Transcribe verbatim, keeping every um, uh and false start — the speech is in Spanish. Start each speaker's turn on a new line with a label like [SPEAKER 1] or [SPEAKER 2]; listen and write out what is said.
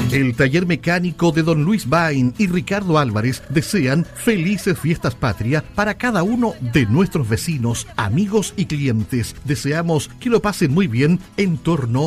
[SPEAKER 1] El taller mecánico de don Luis Bain y Ricardo Álvarez desean felices fiestas patria para cada uno de nuestros vecinos, amigos y clientes. Deseamos que lo pasen muy bien en torno